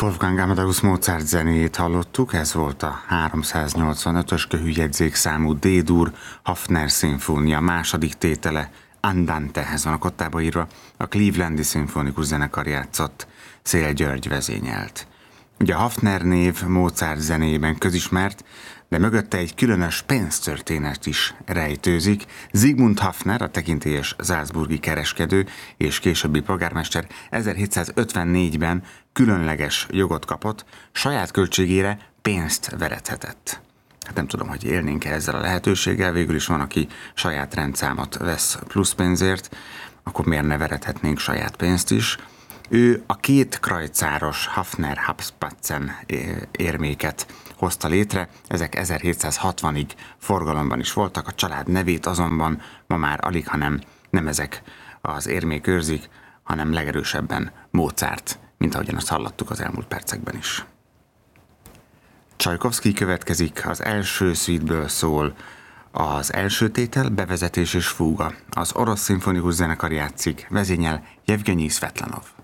Wolfgang Amadeus Mozart zenéjét hallottuk, ez volt a 385-ös köhűjegyzék számú D-dur Haffner szimfónia második tétele, Andante, ez van a kottába írva, a Clevelandi Szimfonikus Zenekar játszott, Széll György vezényelt. Ugye a Haffner név Mozart zenéjében közismert, de mögötte egy különös pénztörténet is rejtőzik. Zsigmond Haffner, a tekintélyes salzburgi kereskedő és későbbi polgármester 1754-ben különleges jogot kapott, saját költségére pénzt verethetett. Hát nem tudom, hogy élnénk-e ezzel a lehetőséggel, végül is van, aki saját rendszámot vesz pluszpénzért, akkor miért ne verethetnénk saját pénzt is. Ő a két krajcáros Haffner-Habspatzen érméket hozta létre, ezek 1760-ig forgalomban is voltak, a család nevét azonban ma már alig, hanem nem ezek az érmék őrzik, hanem legerősebben Mozart, mint ahogyan azt hallottuk az elmúlt percekben is. Csajkovszky következik, az első szvítből szól az első tétel, bevezetés és fúga. Az Orosz Szimfonikus Zenekar játszik, vezényel Jevgenyi Szvetlanov.